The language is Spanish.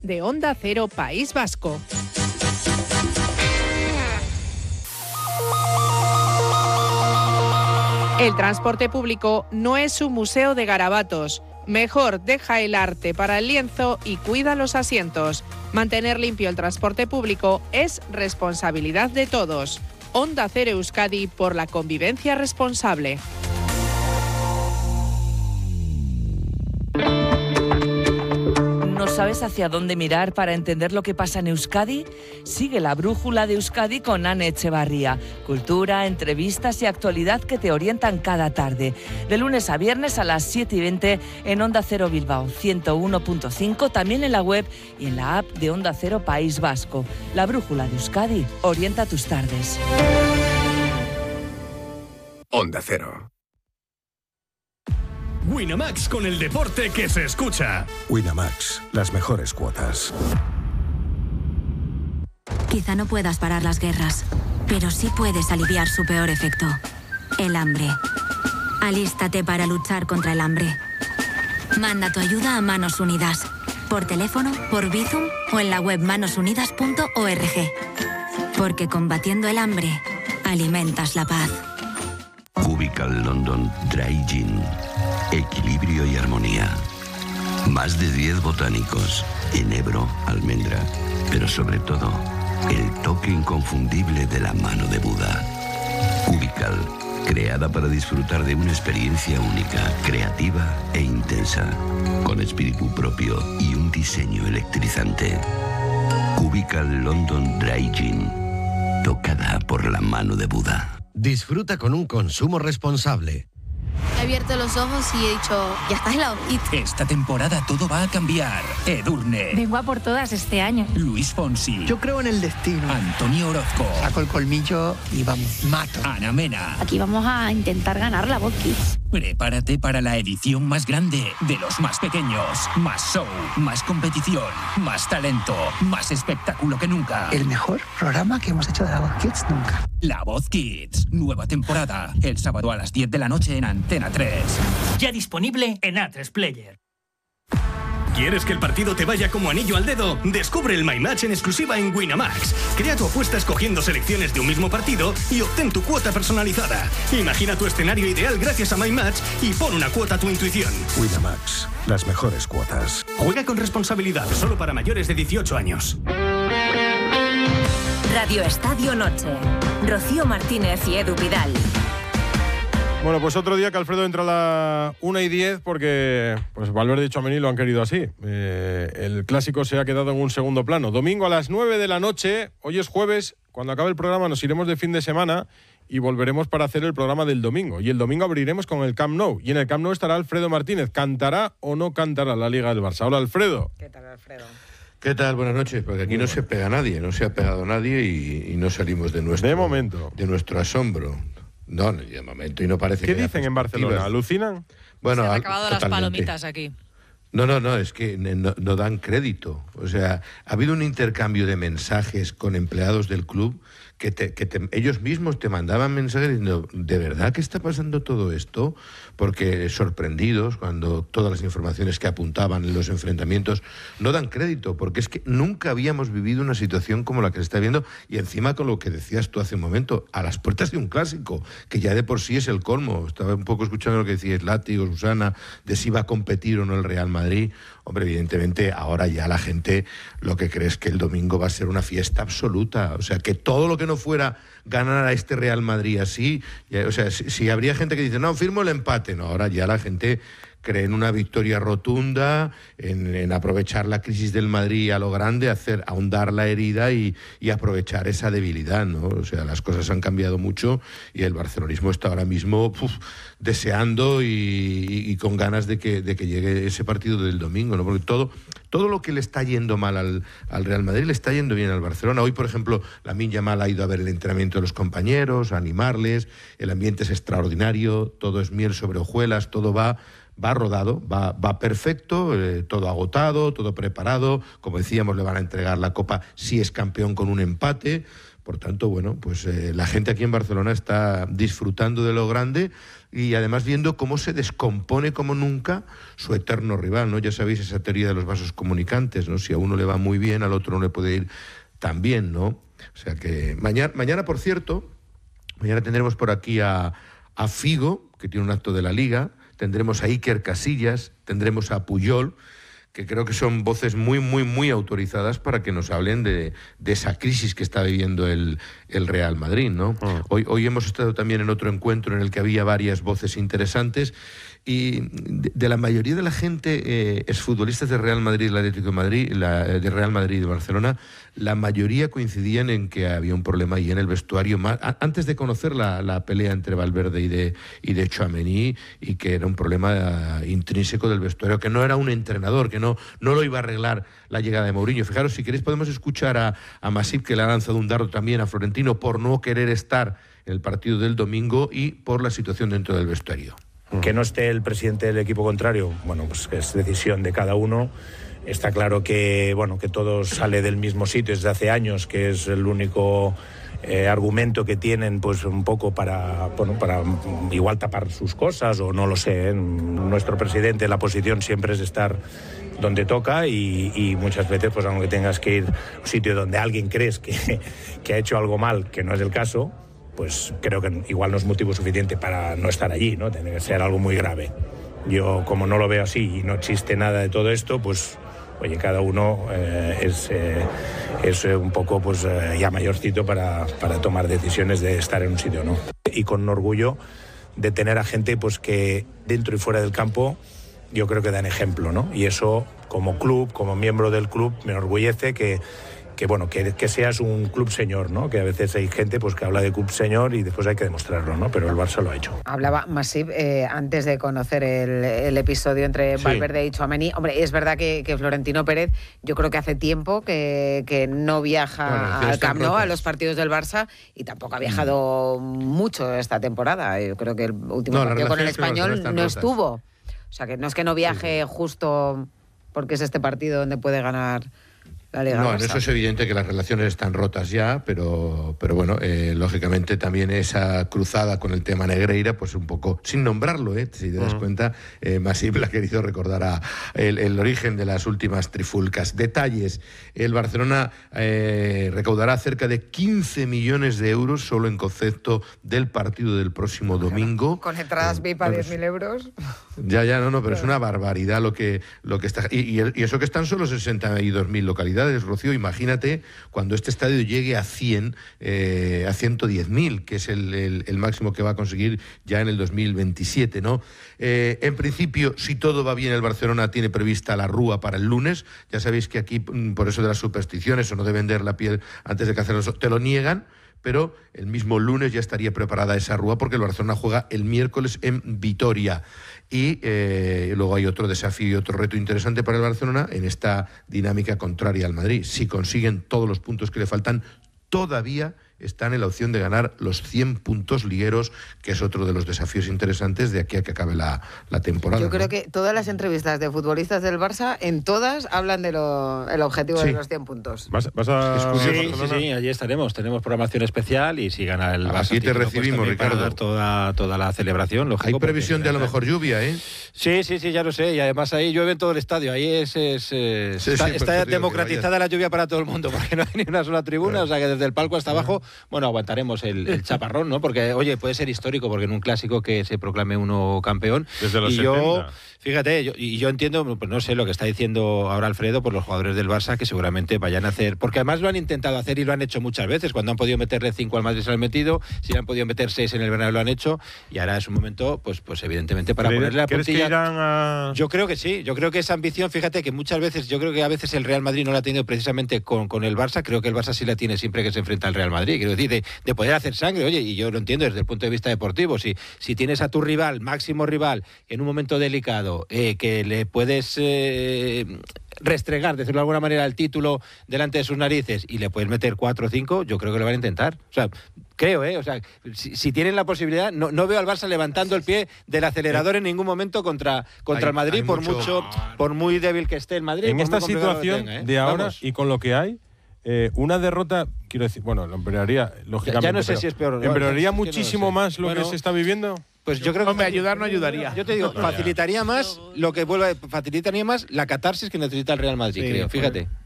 de Onda Cero País Vasco. El transporte público no es un museo de garabatos. Mejor deja el arte para el lienzo y cuida los asientos. Mantener limpio el transporte público es responsabilidad de todos. Onda Cero Euskadi por la convivencia responsable. ¿No sabes hacia dónde mirar para entender lo que pasa en Euskadi? Sigue la brújula de Euskadi con Ane Echevarría. Cultura, entrevistas y actualidad que te orientan cada tarde. De lunes a viernes a las 7:20 en Onda Cero Bilbao 101.5, también en la web y en la app de Onda Cero País Vasco. La brújula de Euskadi orienta tus tardes. Onda Cero. Winamax, con el deporte que se escucha. Winamax, las mejores cuotas. Quizá no puedas parar las guerras, pero sí puedes aliviar su peor efecto, el hambre. Alístate para luchar contra el hambre. Manda tu ayuda a Manos Unidas, por teléfono, por Bizum o en la web manosunidas.org. Porque combatiendo el hambre, alimentas la paz. Cubical London Dry Gin. Equilibrio y armonía. Más de 10 botánicos. Enebro, almendra. Pero sobre todo, el toque inconfundible de la mano de Buda. Cubical. Creada para disfrutar de una experiencia única, creativa e intensa. Con espíritu propio y un diseño electrizante. Cubical London Dry Gin. Tocada por la mano de Buda. Disfruta con un consumo responsable. He abierto los ojos y he dicho, ya estás helado. Esta temporada todo va a cambiar. Edurne. Vengo a por todas este año. Luis Fonsi. Yo creo en el destino. Antonio Orozco. Saco el colmillo y vamos, mato. Ana Mena. Aquí vamos a intentar ganar la Voz Kids. Prepárate para la edición más grande de los más pequeños. Más show, más competición, más talento, más espectáculo que nunca. El mejor programa que hemos hecho de la Voz Kids nunca. La Voz Kids, nueva temporada. El sábado a las 10 de la noche en Antena 3. Ya disponible en A3 Player. ¿Quieres que el partido te vaya como anillo al dedo? Descubre el My Match en exclusiva en Winamax. Crea tu apuesta escogiendo selecciones de un mismo partido y obtén tu cuota personalizada. Imagina tu escenario ideal gracias a My Match y pon una cuota a tu intuición. Winamax, las mejores cuotas. Juega con responsabilidad, solo para mayores de 18 años. Radio Estadio Noche. Rocío Martínez y Edu Vidal. Bueno, pues otro día que Alfredo entra a la 1:10 porque pues Valverde y Tchouaméni lo han querido así. El clásico se ha quedado en un segundo plano. Domingo a las 9 de la noche, hoy es jueves, cuando acabe el programa nos iremos de fin de semana y volveremos para hacer el programa del domingo. Y el domingo abriremos con el Camp Nou. Y en el Camp Nou estará Alfredo Martínez. ¿Cantará o no cantará la Liga del Barça? Hola, Alfredo. ¿Qué tal, Alfredo? ¿Qué tal? Buenas noches. Porque aquí no se pega nadie, no se ha pegado nadie y no salimos de nuestro asombro. No, de momento, y no parece que... ¿Qué dicen en Barcelona? ¿Alucinan? Bueno, se han acabado las palomitas aquí. No, es que no dan crédito. O sea, ha habido un intercambio de mensajes con empleados del club que ellos mismos te mandaban mensajes diciendo, ¿de verdad que está pasando todo esto? Porque sorprendidos cuando todas las informaciones que apuntaban en los enfrentamientos no dan crédito, porque es que nunca habíamos vivido una situación como la que se está viendo, y encima con lo que decías tú hace un momento, a las puertas de un clásico, que ya de por sí es el colmo. Estaba un poco escuchando lo que decíais Lati o Susana, de si va a competir o no el Real Madrid. Hombre, evidentemente ahora ya la gente lo que cree es que el domingo va a ser una fiesta absoluta. O sea, que todo lo que no fuera ganar a este Real Madrid así, o sea, si habría gente que dice, no, firmo el empate. No, ahora ya la gente cree en una victoria rotunda, en aprovechar la crisis del Madrid a lo grande, ahondar la herida y aprovechar esa debilidad, ¿no? O sea, las cosas han cambiado mucho y el barcelonismo está ahora mismo deseando y con ganas de que llegue ese partido del domingo, ¿no? Porque todo lo que le está yendo mal al Real Madrid le está yendo bien al Barcelona. Hoy, por ejemplo, Lamine Yamal ha ido a ver el entrenamiento de los compañeros, a animarles, el ambiente es extraordinario, todo es miel sobre hojuelas, todo va rodado, va perfecto, todo agotado, todo preparado. Como decíamos, le van a entregar la Copa si es campeón con un empate, Por tanto, bueno, pues la gente aquí en Barcelona está disfrutando de lo grande y además viendo cómo se descompone como nunca su eterno rival, ¿no? Ya sabéis esa teoría de los vasos comunicantes, ¿no? Si a uno le va muy bien, al otro no le puede ir tan bien, ¿no? O sea que mañana, por cierto, mañana tendremos por aquí a Figo, que tiene un acto de la Liga, tendremos a Iker Casillas, tendremos a Puyol, que creo que son voces muy, muy, muy autorizadas para que nos hablen de esa crisis que está viviendo el Real Madrid, ¿no? Hoy hemos estado también en otro encuentro en el que había varias voces interesantes y de la mayoría de la gente, exfutbolistas de Real Madrid, el Atlético de Madrid, de Real Madrid y de Barcelona, la mayoría coincidían en que había un problema ahí en el vestuario, antes de conocer la pelea entre Valverde y de Tchouaméni, y que era un problema intrínseco del vestuario, que no era un entrenador, que no lo iba a arreglar la llegada de Mourinho. Fijaros, si queréis podemos escuchar a Masip, que le ha lanzado un dardo también a Florentino por no querer estar en el partido del domingo y por la situación dentro del vestuario. Que no esté el presidente del equipo contrario, bueno, pues es decisión de cada uno. Está claro que, bueno, que todo sale del mismo sitio desde hace años, que es el único argumento que tienen, pues un poco para igual tapar sus cosas, o no lo sé, ¿eh? Nuestro presidente, la posición siempre es estar donde toca y muchas veces, pues aunque tengas que ir a un sitio donde alguien crees que ha hecho algo mal, que no es el caso, pues creo que igual no es motivo suficiente para no estar allí, ¿no? Tiene que ser algo muy grave. Yo, como no lo veo así y no existe nada de todo esto, pues, oye, cada uno es un poco, pues, ya mayorcito para tomar decisiones de estar en un sitio o no. Y con orgullo de tener a gente, pues, que dentro y fuera del campo yo creo que dan ejemplo, ¿no? Y eso, como club, como miembro del club, me enorgullece que seas un club señor, ¿no? Que a veces hay gente, pues, que habla de club señor y después hay que demostrarlo, ¿no? Pero el Barça lo ha hecho. Hablaba Masip antes de conocer el episodio entre Valverde y Tchouaméni. Hombre, es verdad que Florentino Pérez, yo creo que hace tiempo que no viaja al Camp Nou, a los partidos del Barça, y tampoco ha viajado mucho esta temporada. Yo creo que el último partido con el Español no estuvo. O sea, que no es que no viaje justo porque es este partido donde puede ganar la Liga. No, en eso es evidente que las relaciones están rotas ya, pero bueno, lógicamente también esa cruzada con el tema Negreira, pues un poco, sin nombrarlo, si te das cuenta, Masip ha querido recordar el origen de las últimas trifulcas. Detalles: el Barcelona recaudará cerca de 15 millones de euros solo en concepto del partido del próximo domingo. Con entradas VIP a 10.000 euros. Ya, no, pero es una barbaridad lo que está. Y eso que están solo 62.000 localidades, Rocío. Imagínate cuando este estadio llegue a 100, a 110.000, que es el máximo que va a conseguir ya en el 2027, ¿no? En principio, si todo va bien, el Barcelona tiene prevista la Rúa para el lunes. Ya sabéis que aquí, por eso de las supersticiones, o no de vender la piel antes de que hacerlo, te lo niegan. Pero el mismo lunes ya estaría preparada esa Rúa, porque el Barcelona juega el miércoles en Vitoria. Y luego hay otro desafío y otro reto interesante para el Barcelona en esta dinámica contraria al Madrid. Si consiguen todos los puntos que le faltan, todavía están en la opción de ganar los 100 puntos ligueros, que es otro de los desafíos interesantes de aquí a que acabe la temporada. Yo creo que todas las entrevistas de futbolistas del Barça, en todas hablan del objetivo de los 100 puntos. ¿Vas a Sí, allí estaremos. Tenemos programación especial y si gana el Barça... Aquí te recibimos, Ricardo. Toda la celebración, lógico. Hay previsión de a lo mejor lluvia, ¿eh? Sí, ya lo sé. Y además ahí llueve en todo el estadio. Ahí está democratizada la lluvia para todo el mundo, porque no hay ni una sola tribuna. Claro. O sea que desde el palco hasta abajo, bueno, aguantaremos el chaparrón, ¿no? Porque, oye, puede ser histórico, porque en un clásico que se proclame uno campeón. Desde los 70. Fíjate, yo entiendo, pues no sé lo que está diciendo ahora Alfredo, por los jugadores del Barça, que seguramente vayan a hacer, porque además lo han intentado hacer y lo han hecho muchas veces. Cuando han podido meterle 5 al Madrid se lo han metido, si han podido meter 6 en el verano lo han hecho, y ahora es un momento, pues evidentemente para ponerle la puntilla. ¿Crees que irán a...? Yo creo que sí, yo creo que esa ambición, fíjate que muchas veces, yo creo que a veces el Real Madrid no la ha tenido precisamente con el Barça, creo que el Barça sí la tiene siempre que se enfrenta al Real Madrid, quiero decir, de poder hacer sangre, oye, y yo lo entiendo desde el punto de vista deportivo, si tienes a tu rival, máximo rival, en un momento delicado, que le puedes restregar, decirlo de alguna manera, el título delante de sus narices y le puedes meter 4 o 5, yo creo que lo van a intentar. O sea, creo, o sea, si tienen la posibilidad, no veo al Barça levantando el pie del acelerador en ningún momento contra el Madrid, por muy débil que esté el Madrid. En esta situación de ahora, y con lo que hay, una derrota quiero decir, bueno, lo empeoraría, lógicamente. Ya no sé si es peor. ¿Empeoraría muchísimo más lo que se está viviendo? Pues yo creo que ayudar no ayudaría. Yo te digo, facilitaría más lo que facilitaría más la catarsis que necesita el Real Madrid, creo. Fíjate.